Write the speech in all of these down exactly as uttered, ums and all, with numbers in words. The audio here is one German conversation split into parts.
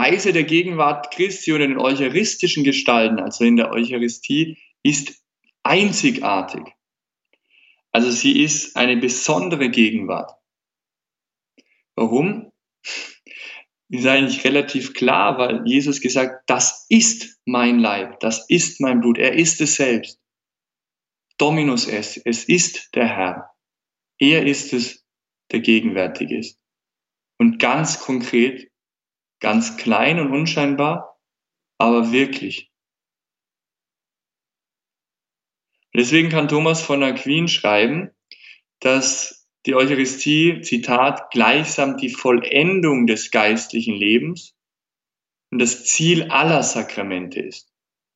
Weise der Gegenwart Christi oder in den eucharistischen Gestalten, also in der Eucharistie, ist einzigartig. Also sie ist eine besondere Gegenwart. Warum? Ist eigentlich relativ klar, weil Jesus gesagt, das ist mein Leib, das ist mein Blut, er ist es selbst. Dominus est, es ist der Herr. Er ist es, der gegenwärtig ist. Und ganz konkret, ganz klein und unscheinbar, aber wirklich. Und deswegen kann Thomas von Aquin schreiben, dass die Eucharistie, Zitat, gleichsam die Vollendung des geistlichen Lebens und das Ziel aller Sakramente ist.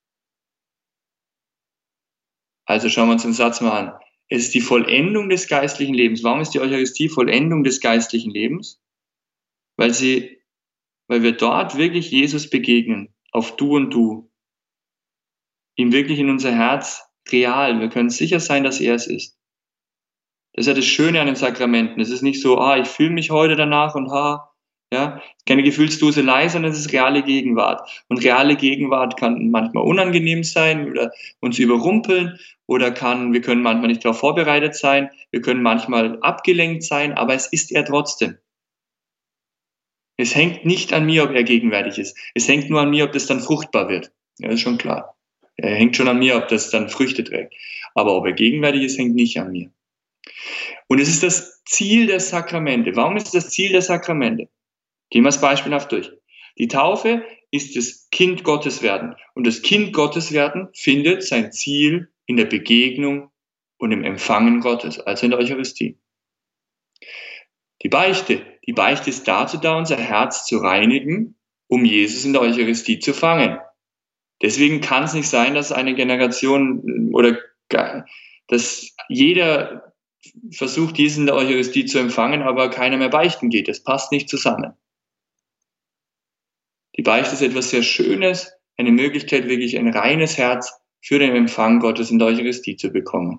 Also schauen wir uns den Satz mal an. Es ist die Vollendung des geistlichen Lebens. Warum ist die Eucharistie Vollendung des geistlichen Lebens? Weil sie, weil wir dort wirklich Jesus begegnen, auf Du und Du. Ihm wirklich in unser Herz real. Wir können sicher sein, dass er es ist. Das ist ja das Schöne an den Sakramenten. Es ist nicht so, ah, ich fühle mich heute danach und ha, ja, keine Gefühlsduselei, sondern es ist reale Gegenwart. Und reale Gegenwart kann manchmal unangenehm sein oder uns überrumpeln oder kann, wir können manchmal nicht darauf vorbereitet sein, wir können manchmal abgelenkt sein, aber es ist er trotzdem. Es hängt nicht an mir, ob er gegenwärtig ist. Es hängt nur an mir, ob das dann fruchtbar wird. Ja, das ist schon klar. Er hängt schon an mir, ob das dann Früchte trägt. Aber ob er gegenwärtig ist, hängt nicht an mir. Und es ist das Ziel der Sakramente. Warum ist es das Ziel der Sakramente? Gehen wir es beispielhaft durch. Die Taufe ist das Kind Gottes werden. Und das Kind Gottes werden findet sein Ziel in der Begegnung und im Empfangen Gottes, also in der Eucharistie. Die Beichte. Die Beichte ist dazu da, unser Herz zu reinigen, um Jesus in der Eucharistie zu fangen. Deswegen kann es nicht sein, dass eine Generation oder dass jeder versucht, Jesus in der Eucharistie zu empfangen, aber keiner mehr beichten geht. Das passt nicht zusammen. Die Beichte ist etwas sehr Schönes, eine Möglichkeit, wirklich ein reines Herz für den Empfang Gottes in der Eucharistie zu bekommen.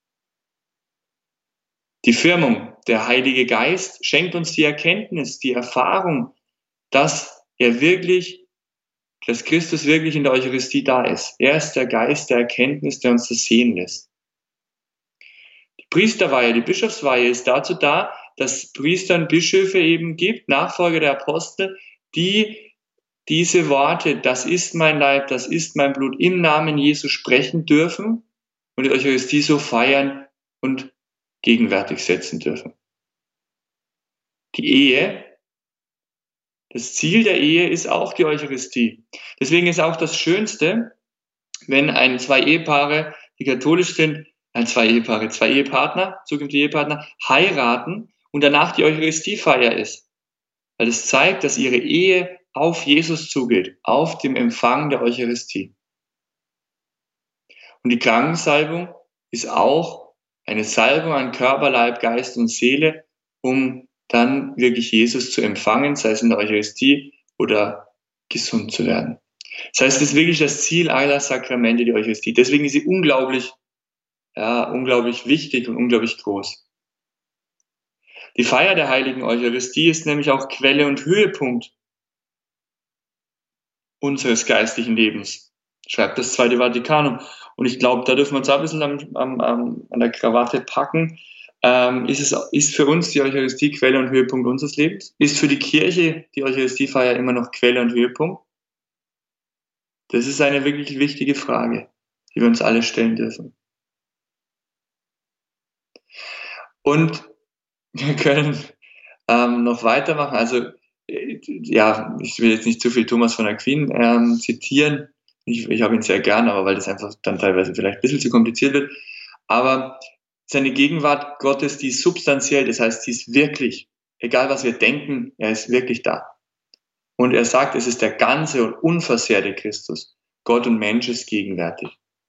Die Firmung, der Heilige Geist, schenkt uns die Erkenntnis, die Erfahrung, dass er wirklich, dass Christus wirklich in der Eucharistie da ist. Er ist der Geist der Erkenntnis, der uns das sehen lässt. Die Priesterweihe, die Bischofsweihe ist dazu da, dass Priester und Bischöfe eben gibt, Nachfolger der Apostel, die diese Worte, das ist mein Leib, das ist mein Blut, im Namen Jesu sprechen dürfen und die Eucharistie so feiern und gegenwärtig setzen dürfen. Die Ehe, das Ziel der Ehe ist auch die Eucharistie. Deswegen ist auch das Schönste, wenn ein zwei Ehepaare, die katholisch sind, ein zwei Ehepaare, zwei Ehepartner, zukünftige Ehepartner, heiraten und danach die Eucharistiefeier ist. Weil es zeigt, dass ihre Ehe auf Jesus zugeht, auf dem Empfang der Eucharistie. Und die Krankensalbung ist auch eine Salbung an Körper, Leib, Geist und Seele, um dann wirklich Jesus zu empfangen, sei es in der Eucharistie oder gesund zu werden. Das heißt, es ist wirklich das Ziel aller Sakramente, die Eucharistie. Deswegen ist sie unglaublich, ja, unglaublich wichtig und unglaublich groß. Die Feier der heiligen Eucharistie ist nämlich auch Quelle und Höhepunkt unseres geistlichen Lebens, schreibt das Zweite Vatikanum. Und ich glaube, da dürfen wir uns auch ein bisschen am, am, am, an der Krawatte packen. Ähm, ist, es, ist für uns die Eucharistie Quelle und Höhepunkt unseres Lebens? Ist für die Kirche die Eucharistiefeier immer noch Quelle und Höhepunkt? Das ist eine wirklich wichtige Frage, die wir uns alle stellen dürfen. Und wir können ähm, noch weitermachen. Also, äh, ja, ich will jetzt nicht zu viel Thomas von Aquin ähm, zitieren. Ich, ich habe ihn sehr gern, aber weil das einfach dann teilweise vielleicht ein bisschen zu kompliziert wird. Aber seine Gegenwart Gottes, die ist substanziell, das heißt, die ist wirklich, egal was wir denken, er ist wirklich da. Und er sagt, es ist der ganze und unversehrte Christus. Gott und Mensch ist gegenwärtig.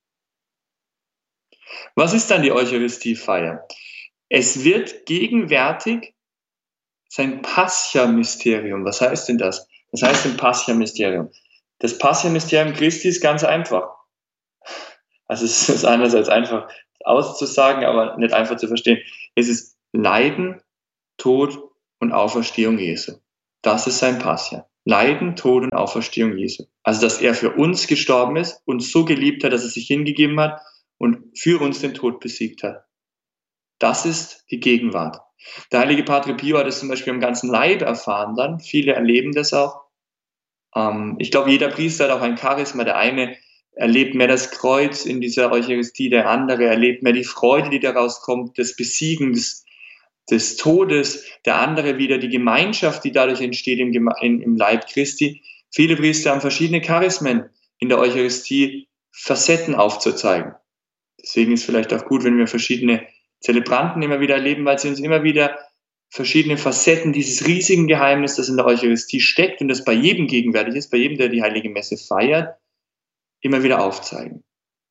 Was ist dann die Eucharistiefeier? Es wird gegenwärtig sein Pascha-Mysterium. Was heißt denn das? Was heißt denn Pascha-Mysterium? Das Pascha-Mysterium Christi ist ganz einfach. Also es ist anders als einfach auszusagen, aber nicht einfach zu verstehen. Es ist Leiden, Tod und Auferstehung Jesu. Das ist sein Pascha. Leiden, Tod und Auferstehung Jesu. Also, dass er für uns gestorben ist, uns so geliebt hat, dass er sich hingegeben hat und für uns den Tod besiegt hat. Das ist die Gegenwart. Der heilige Padre Pio hat es zum Beispiel am ganzen Leib erfahren dann. Viele erleben das auch. Ähm, ich glaube, jeder Priester hat auch ein Charisma. Der eine erlebt mehr das Kreuz in dieser Eucharistie, der andere erlebt mehr die Freude, die daraus kommt, das Besiegen des, des Todes, der andere wieder die Gemeinschaft, die dadurch entsteht im, Geme- in, im Leib Christi. Viele Priester haben verschiedene Charismen in der Eucharistie, Facetten aufzuzeigen. Deswegen ist vielleicht auch gut, wenn wir verschiedene Zelebranten immer wieder erleben, weil sie uns immer wieder verschiedene Facetten dieses riesigen Geheimnis, das in der Eucharistie steckt und das bei jedem gegenwärtig ist, bei jedem, der die Heilige Messe feiert, immer wieder aufzeigen.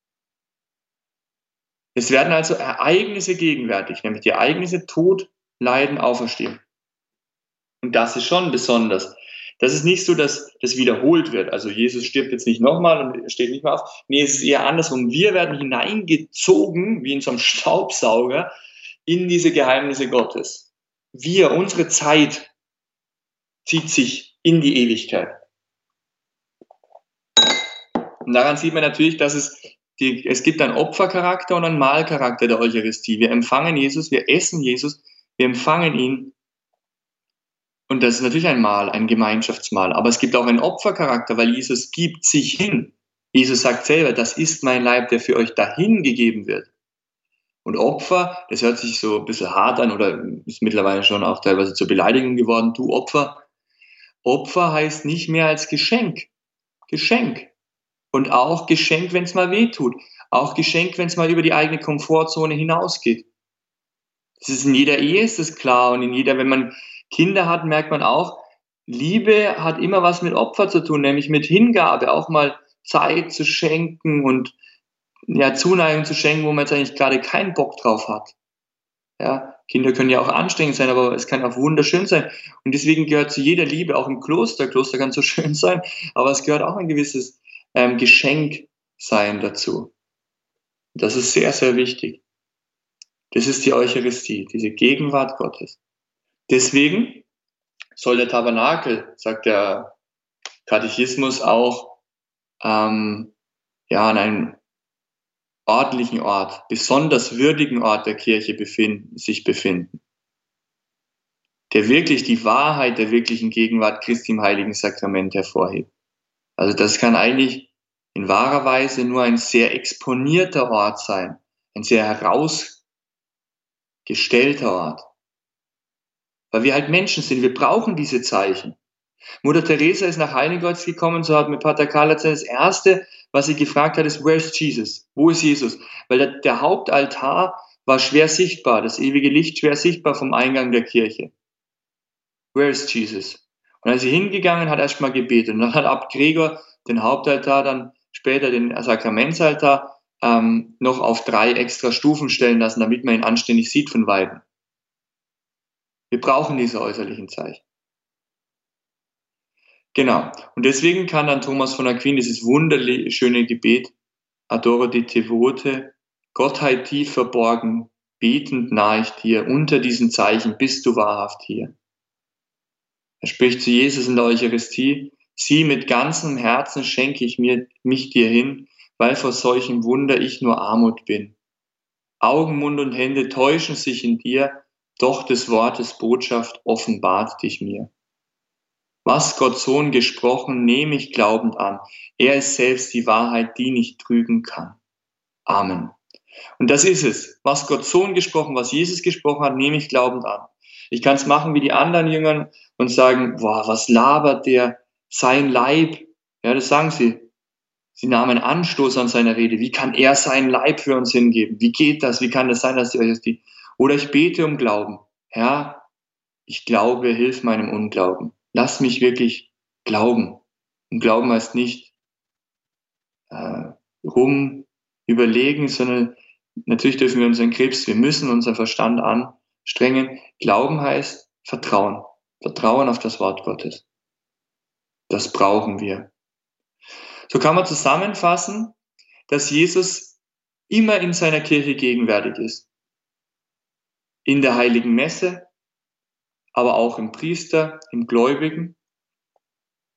Es werden also Ereignisse gegenwärtig, nämlich die Ereignisse Tod, Leiden, Auferstehung. Und das ist schon besonders. Das ist nicht so, dass das wiederholt wird. Also Jesus stirbt jetzt nicht nochmal und steht nicht mehr auf. Nee, es ist eher andersrum. Wir werden hineingezogen, wie in so einem Staubsauger, in diese Geheimnisse Gottes. Wir, unsere Zeit zieht sich in die Ewigkeit. Und daran sieht man natürlich, dass es, die, es gibt einen Opfercharakter und einen Mahlcharakter der Eucharistie. Wir empfangen Jesus, wir essen Jesus, wir empfangen ihn. Und das ist natürlich ein Mahl, ein Gemeinschaftsmahl. Aber es gibt auch einen Opfercharakter, weil Jesus gibt sich hin. Jesus sagt selber, das ist mein Leib, der für euch dahin gegeben wird. Und Opfer, das hört sich so ein bisschen hart an oder ist mittlerweile schon auch teilweise zur Beleidigung geworden. Du Opfer. Opfer heißt nicht mehr als Geschenk. Geschenk. Und auch Geschenk, wenn es mal weh tut. Auch Geschenk, wenn es mal über die eigene Komfortzone hinausgeht. Das ist in jeder Ehe, ist das klar. Und in jeder, wenn man Kinder hat, merkt man auch, Liebe hat immer was mit Opfer zu tun, nämlich mit Hingabe, auch mal Zeit zu schenken und ja, Zuneigung zu schenken, wo man jetzt eigentlich gerade keinen Bock drauf hat. Ja, Kinder können ja auch anstrengend sein, aber es kann auch wunderschön sein. Und deswegen gehört zu jeder Liebe, auch im Kloster, Kloster kann so schön sein, aber es gehört auch ein gewisses ähm, Geschenk sein dazu. Das ist sehr, sehr wichtig. Das ist die Eucharistie, diese Gegenwart Gottes. Deswegen soll der Tabernakel, sagt der Katechismus, auch ähm, ja, an einem ordentlichen Ort, besonders würdigen Ort der Kirche befinden, sich befinden, der wirklich die Wahrheit der wirklichen Gegenwart Christi im Heiligen Sakrament hervorhebt. Also das kann eigentlich in wahrer Weise nur ein sehr exponierter Ort sein, ein sehr herausgestellter Ort. Weil wir halt Menschen sind, wir brauchen diese Zeichen. Mutter Teresa ist nach Heiligenkreuz gekommen, so hat mit Pater Karl das Erste, was sie gefragt hat, ist, where is Jesus? Wo ist Jesus? Weil der, der Hauptaltar war schwer sichtbar, das ewige Licht schwer sichtbar vom Eingang der Kirche. Where is Jesus? Und dann ist sie hingegangen, hat erst mal gebetet. Und dann hat Abt Gregor den Hauptaltar, dann später den Sakramentsaltar, ähm, noch auf drei extra Stufen stellen lassen, damit man ihn anständig sieht von Weitem. Wir brauchen diese äußerlichen Zeichen. Genau. Und deswegen kann dann Thomas von Aquin dieses wunderschöne Gebet, Adoro de te vote, Gottheit tief verborgen, betend nahe ich dir, unter diesen Zeichen bist du wahrhaft hier. Er spricht zu Jesus in der Eucharistie, sieh, mit ganzem Herzen schenke ich mir, mich dir hin, weil vor solchem Wunder ich nur Armut bin. Augen, Mund und Hände täuschen sich in dir, doch des Wortes Botschaft offenbart dich mir. Was Gott Sohn gesprochen, nehme ich glaubend an. Er ist selbst die Wahrheit, die nicht trügen kann. Amen. Und das ist es. Was Gott Sohn gesprochen, was Jesus gesprochen hat, nehme ich glaubend an. Ich kann es machen wie die anderen Jüngern und sagen, boah, was labert der, sein Leib. Ja, das sagen sie. Sie nahmen Anstoß an seiner Rede. Wie kann er seinen Leib für uns hingeben? Wie geht das? Wie kann das sein, dass die Eucharistie? Oder ich bete um Glauben. Herr, ich glaube, hilf meinem Unglauben. Lass mich wirklich glauben. Und Glauben heißt nicht äh, rum überlegen, sondern natürlich dürfen wir unseren Krebs, wir müssen unseren Verstand anstrengen. Glauben heißt Vertrauen. Vertrauen auf das Wort Gottes. Das brauchen wir. So kann man zusammenfassen, dass Jesus immer in seiner Kirche gegenwärtig ist. In der heiligen Messe, aber auch im Priester, im Gläubigen.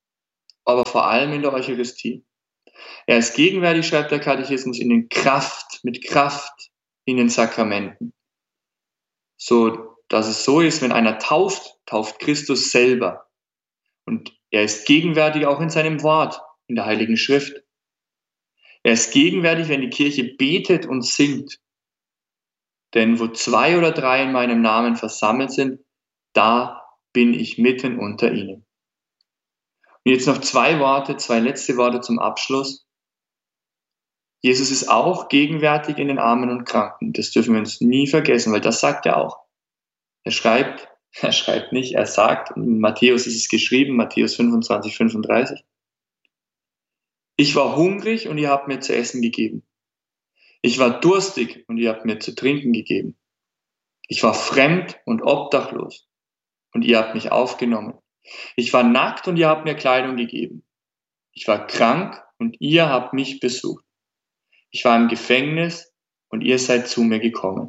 aber vor allem in der Eucharistie. Er ist gegenwärtig, schreibt der Katechismus, in den Kraft, mit Kraft in den Sakramenten. So, dass es so ist, wenn einer tauft, tauft Christus selber. Und er ist gegenwärtig auch in seinem Wort, in der Heiligen Schrift. Er ist gegenwärtig, wenn die Kirche betet und singt. Denn wo zwei oder drei in meinem Namen versammelt sind, da bin ich mitten unter ihnen. Und jetzt noch zwei Worte, zwei letzte Worte zum Abschluss. Jesus ist auch gegenwärtig in den Armen und Kranken. Das dürfen wir uns nie vergessen, weil das sagt er auch. Er schreibt, er schreibt nicht, er sagt, in Matthäus ist es geschrieben, Matthäus fünfundzwanzig, fünfunddreißig. Ich war hungrig und ihr habt mir zu essen gegeben. Ich war durstig und ihr habt mir zu trinken gegeben. Ich war fremd und obdachlos und ihr habt mich aufgenommen. Ich war nackt und ihr habt mir Kleidung gegeben. Ich war krank und ihr habt mich besucht. Ich war im Gefängnis und ihr seid zu mir gekommen.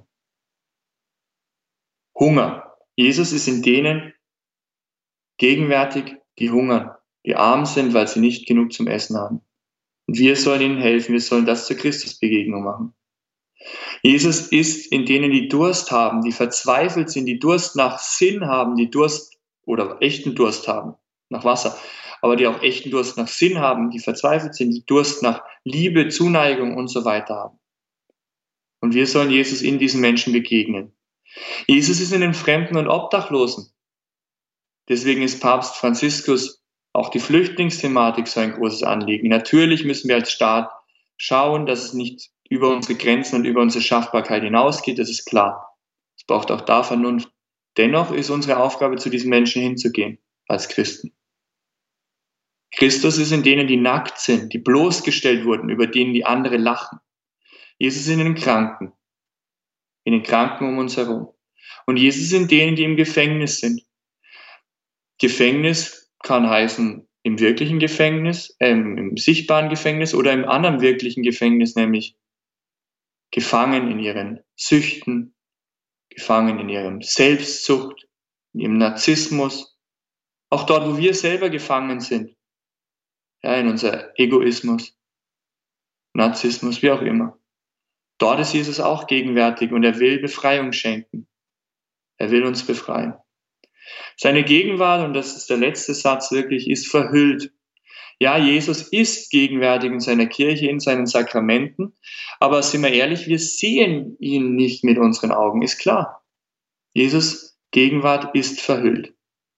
Hunger. Jesus ist in denen gegenwärtig, die hungern, die arm sind, weil sie nicht genug zum Essen haben. Und wir sollen ihnen helfen, wir sollen das zur Christusbegegnung machen. Jesus ist in denen, die Durst haben, die verzweifelt sind, die Durst nach Sinn haben, die Durst oder echten Durst haben, nach Wasser, aber die auch echten Durst nach Sinn haben, die verzweifelt sind, die Durst nach Liebe, Zuneigung und so weiter haben. Und wir sollen Jesus in diesen Menschen begegnen. Jesus ist in den Fremden und Obdachlosen. Deswegen ist Papst Franziskus auch die Flüchtlingsthematik so ein großes Anliegen. Natürlich müssen wir als Staat schauen, dass es nicht über unsere Grenzen und über unsere Schaffbarkeit hinausgeht, das ist klar. Es braucht auch da Vernunft. Dennoch ist unsere Aufgabe, zu diesen Menschen hinzugehen, als Christen. Christus ist in denen, die nackt sind, die bloßgestellt wurden, über denen die andere lachen. Jesus ist in den Kranken, in den Kranken um uns herum. Und Jesus ist in denen, die im Gefängnis sind. Gefängnis kann heißen im wirklichen Gefängnis, äh, im sichtbaren Gefängnis oder im anderen wirklichen Gefängnis, nämlich gefangen in ihren Süchten, gefangen in ihrem Selbstsucht, in ihrem Narzissmus, auch dort, wo wir selber gefangen sind, ja, in unser Egoismus, Narzissmus, wie auch immer. Dort ist Jesus auch gegenwärtig und er will Befreiung schenken. Er will uns befreien. Seine Gegenwart, und das ist der letzte Satz wirklich, ist verhüllt. Ja, Jesus ist gegenwärtig in seiner Kirche, in seinen Sakramenten, aber sind wir ehrlich, wir sehen ihn nicht mit unseren Augen, ist klar. Jesus' Gegenwart ist verhüllt.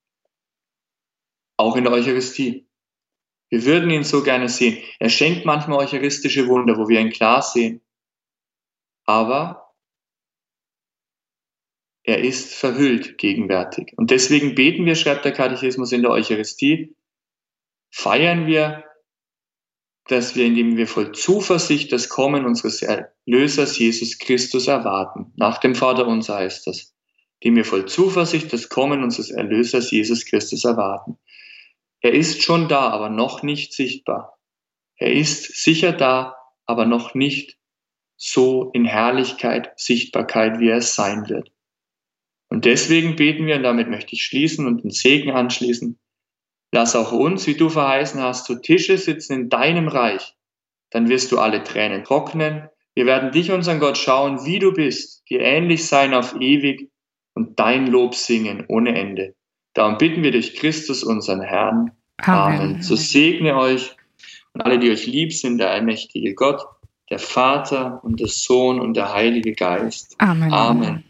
Auch in der Eucharistie. Wir würden ihn so gerne sehen. Er schenkt manchmal eucharistische Wunder, wo wir ihn klar sehen. Aber er ist verhüllt gegenwärtig. Und deswegen beten wir, schreibt der Katechismus, in der Eucharistie, feiern wir, dass wir, indem wir voll Zuversicht das Kommen unseres Erlösers Jesus Christus erwarten. Nach dem Vaterunser heißt das. Indem wir voll Zuversicht das Kommen unseres Erlösers Jesus Christus erwarten. Er ist schon da, aber noch nicht sichtbar. Er ist sicher da, aber noch nicht so in Herrlichkeit, Sichtbarkeit, wie er es sein wird. Und deswegen beten wir, und damit möchte ich schließen und den Segen anschließen, lass auch uns, wie du verheißen hast, zu Tische sitzen in deinem Reich. Dann wirst du alle Tränen trocknen. Wir werden dich, unseren Gott, schauen, wie du bist, dir ähnlich sein auf ewig und dein Lob singen ohne Ende. Darum bitten wir durch Christus, unseren Herrn. Amen. Amen. So segne euch und alle, die euch lieb sind, der allmächtige Gott, der Vater und der Sohn und der Heilige Geist. Amen. Amen.